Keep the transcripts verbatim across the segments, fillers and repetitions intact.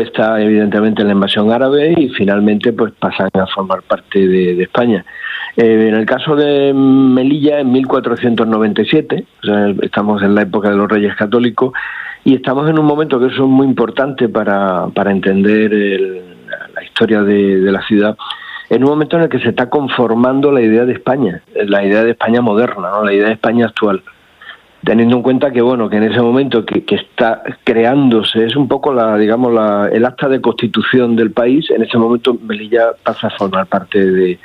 está evidentemente la invasión árabe y finalmente pues pasan a formar parte de, de España. Eh, en el caso de Melilla, en mil cuatrocientos noventa y siete, o sea, estamos en la época de los Reyes Católicos y estamos en un momento que eso es muy importante para, para entender el, la historia de, de la ciudad, en un momento en el que se está conformando la idea de España, la idea de España moderna, ¿no? La idea de España actual. Teniendo en cuenta que bueno que en ese momento que, que está creándose es un poco la digamos la, el acta de constitución del país. En ese momento Melilla pasa a formar parte de,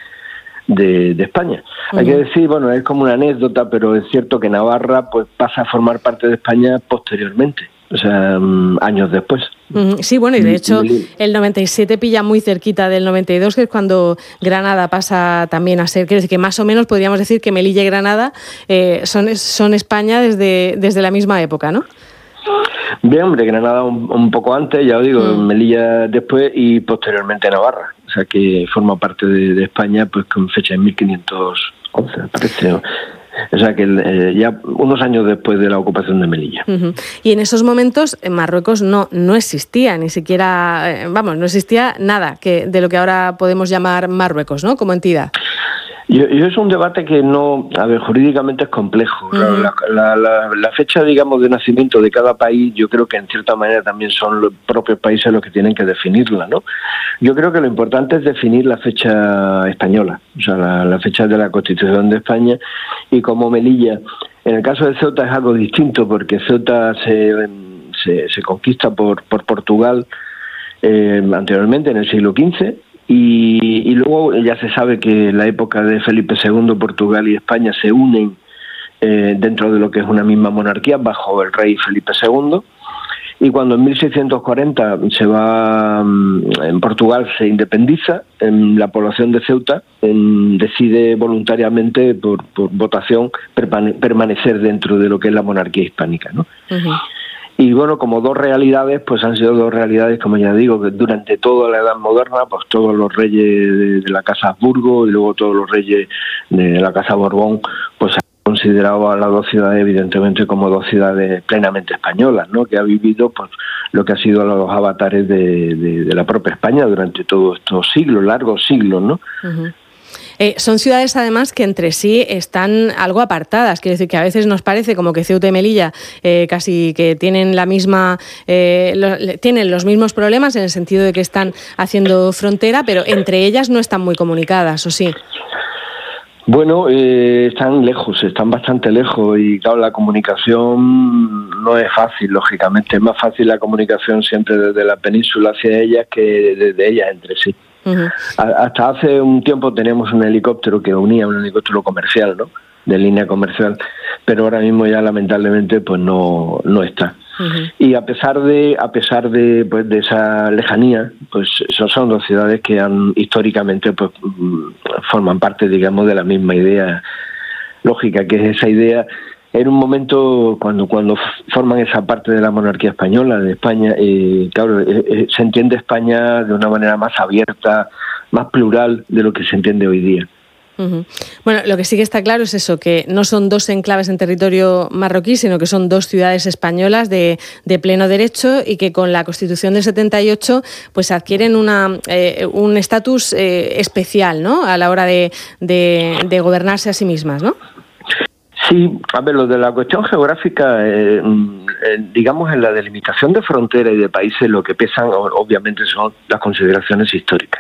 de, de España. Uh-huh. Hay que decir, bueno, es como una anécdota, pero es cierto que Navarra pues pasa a formar parte de España posteriormente, o sea, um, años después. Uh-huh. Sí, bueno, y de hecho el noventa y siete pilla muy cerquita del noventa y dos, que es cuando Granada pasa también a ser, quiero decir que más o menos podríamos decir que Melilla y Granada eh, son, son España desde, desde la misma época, ¿no? Bien, hombre, Granada un, un poco antes, ya os digo, mm. Melilla después y posteriormente Navarra, o sea que forma parte de, de España pues con fecha en mil quinientos once, parece, ¿no? O sea que eh, ya unos años después de la ocupación de Melilla. Uh-huh. Y en esos momentos en Marruecos no, no existía ni siquiera, eh, vamos, no existía nada que de lo que ahora podemos llamar Marruecos, ¿no? Como entidad. Y, y es un debate que no, a ver, jurídicamente es complejo. Uh-huh. La, la, la, la fecha, digamos, de nacimiento de cada país, yo creo que en cierta manera también son los propios países los que tienen que definirla, ¿no? Yo creo que lo importante es definir la fecha española, o sea, la, la fecha de la Constitución de España, y como Melilla, en el caso de Ceuta es algo distinto, porque Ceuta se, se, se conquista por, por Portugal eh, anteriormente, en el siglo quince, Y, y luego ya se sabe que en la época de Felipe segundo Portugal y España se unen eh, dentro de lo que es una misma monarquía bajo el rey Felipe segundo, y cuando en mil seiscientos cuarenta se va en Portugal se independiza, en la población de Ceuta en, decide voluntariamente por, por votación permane- permanecer dentro de lo que es la monarquía hispánica, ¿no? Uh-huh. Y bueno, como dos realidades, pues han sido dos realidades, como ya digo, que durante toda la Edad Moderna, pues todos los reyes de, de la Casa Habsburgo y luego todos los reyes de la Casa Borbón, pues han considerado a las dos ciudades evidentemente como dos ciudades plenamente españolas, ¿no? Que ha vivido pues lo que ha sido los avatares de, de, de la propia España durante todos estos siglos, largos siglos, ¿no? Uh-huh. Eh, son ciudades, además, que entre sí están algo apartadas. Quiero decir que a veces nos parece como que Ceuta y Melilla eh, casi que tienen la misma, eh, lo, tienen los mismos problemas en el sentido de que están haciendo frontera, pero entre ellas no están muy comunicadas, ¿o sí? Bueno, eh, están lejos, están bastante lejos y claro, la comunicación no es fácil, lógicamente. Es más fácil la comunicación siempre desde la península hacia ellas que desde ellas entre sí. Uh-huh. Hasta hace un tiempo teníamos un helicóptero que unía, un helicóptero comercial, ¿no? De línea comercial, pero ahora mismo ya lamentablemente pues no no está. Uh-huh. Y a pesar de a pesar de pues de esa lejanía, pues son, son dos ciudades que han históricamente pues forman parte, digamos, de la misma idea lógica, que es esa idea. En un momento cuando cuando forman esa parte de la monarquía española, de España, eh, claro, eh, eh, se entiende España de una manera más abierta, más plural de lo que se entiende hoy día. Uh-huh. Bueno, lo que sí que está claro es eso, que no son dos enclaves en territorio marroquí, sino que son dos ciudades españolas de, de pleno derecho y que con la Constitución del setenta y ocho pues adquieren una, eh, un estatus eh, especial, ¿no? A la hora de, de, de gobernarse a sí mismas, ¿no? Sí, a ver, lo de la cuestión geográfica, eh, eh, digamos, en la delimitación de fronteras y de países lo que pesan obviamente son las consideraciones históricas.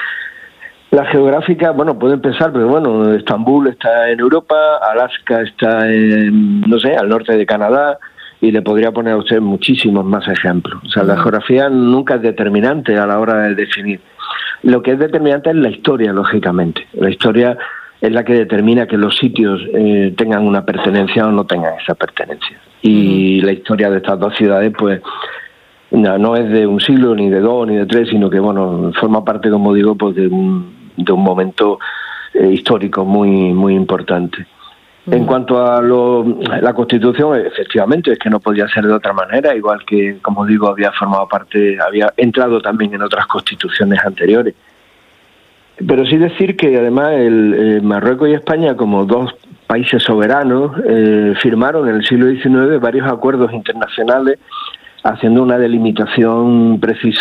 La geográfica, bueno, pueden pensar, pero bueno, Estambul está en Europa, Alaska está en, no sé, al norte de Canadá, y le podría poner a usted muchísimos más ejemplos. O sea, la geografía nunca es determinante a la hora de definir. Lo que es determinante es la historia, lógicamente. La historia es la que determina que los sitios eh, tengan una pertenencia o no tengan esa pertenencia. Y uh-huh. la historia de estas dos ciudades, pues, no, no es de un siglo, ni de dos, ni de tres, sino que, bueno, forma parte, como digo, pues de un, de un momento eh, histórico muy, muy importante. Uh-huh. En cuanto a lo, la Constitución, efectivamente, es que no podía ser de otra manera, igual que, como digo, había formado parte, había entrado también en otras constituciones anteriores. Pero sí decir que además el, el Marruecos y España, como dos países soberanos, eh, firmaron en el siglo diecinueve varios acuerdos internacionales haciendo una delimitación precisa